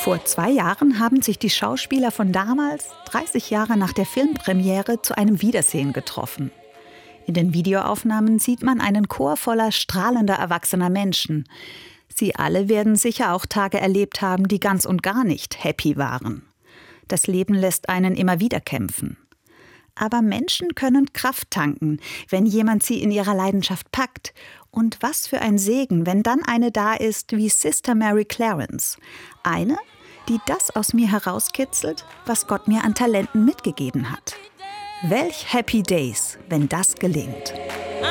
Vor 2 Jahren haben sich die Schauspieler von damals, 30 Jahre nach der Filmpremiere, zu einem Wiedersehen getroffen. In den Videoaufnahmen sieht man einen Chor voller strahlender erwachsener Menschen. Sie alle werden sicher auch Tage erlebt haben, die ganz und gar nicht happy waren. Das Leben lässt einen immer wieder kämpfen. Aber Menschen können Kraft tanken, wenn jemand sie in ihrer Leidenschaft packt. Und was für ein Segen, wenn dann eine da ist wie Sister Mary Clarence. Eine, die das aus mir herauskitzelt, was Gott mir an Talenten mitgegeben hat. Welch Happy Days, wenn das gelingt.